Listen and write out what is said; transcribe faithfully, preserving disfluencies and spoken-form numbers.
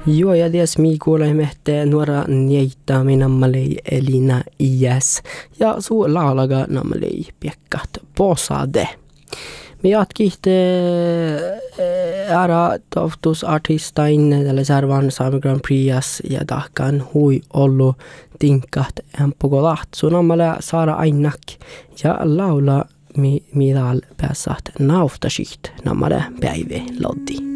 Joo, ja ties mi kuulemme nuora nieitä minammalei Elina Iäs ja suu laulaga nammalei piekkat posade. Me jatkihte ära toftusartistain tälle Särvan Sami Grand Prix ja tahkan hui ollu tinkat empogolat. Sun nammale Sara Ainak ja laula mi midal pääsat nauftashiht nammale päivi loddi.